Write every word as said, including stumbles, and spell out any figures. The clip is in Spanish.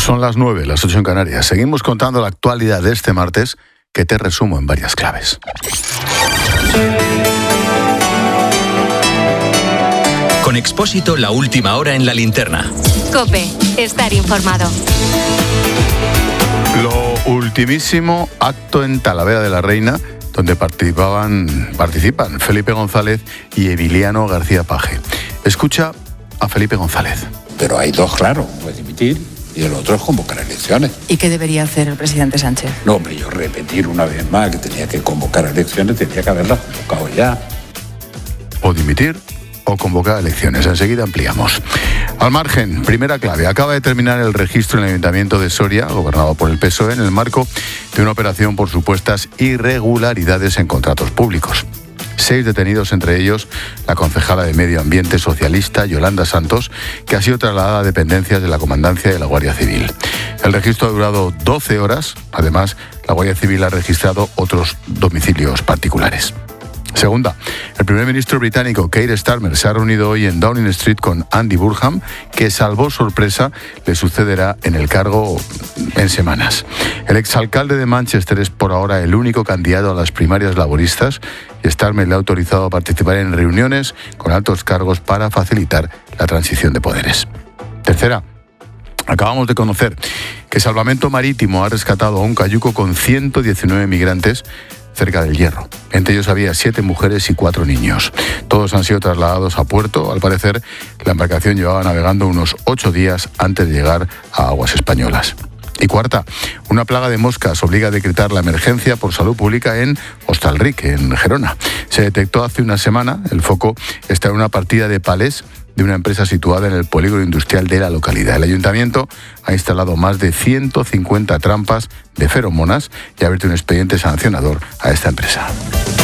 Son las nueve, las ocho en Canarias. Seguimos contando la actualidad de este martes, que te resumo en varias claves. Con Expósito, la última hora en la linterna. COPE, estar informado. Lo ultimísimo, acto en Talavera de la Reina, donde participaban, participan Felipe González y Emiliano García Paje. Escucha a Felipe González. Pero hay dos claros, puede dimitir y el otro es convocar elecciones. ¿Y qué debería hacer el presidente Sánchez? No, hombre, yo repetir una vez más que tenía que convocar elecciones, tenía que haberlas convocado ya. O dimitir o convocar elecciones. Enseguida ampliamos. Al margen, primera clave. Acaba de terminar el registro en el Ayuntamiento de Soria, gobernado por el P S O E, en el marco de una operación por supuestas irregularidades en contratos públicos. Seis detenidos, entre ellos la concejala de Medio Ambiente socialista Yolanda Santos, que ha sido trasladada a dependencias de la Comandancia de la Guardia Civil. El registro ha durado doce horas. Además, la Guardia Civil ha registrado otros domicilios particulares. Segunda, el primer ministro británico Keir Starmer se ha reunido hoy en Downing Street con Andy Burnham, que, salvo sorpresa, le sucederá en el cargo en semanas. El exalcalde de Manchester es por ahora el único candidato a las primarias laboristas y Starmer le ha autorizado a participar en reuniones con altos cargos para facilitar la transición de poderes. Tercera, acabamos de conocer que Salvamento Marítimo ha rescatado a un cayuco con ciento diecinueve migrantes cerca del Hierro. Entre ellos había siete mujeres y cuatro niños. Todos han sido trasladados a puerto. Al parecer, la embarcación llevaba navegando unos ocho días antes de llegar a aguas españolas. Y cuarta, una plaga de moscas obliga a decretar la emergencia por salud pública en Hostalric, en Gerona. Se detectó hace una semana. El foco está en una partida de palés de una empresa situada en el polígono industrial de la localidad. El ayuntamiento ha instalado más de ciento cincuenta trampas de feromonas y ha abierto un expediente sancionador a esta empresa.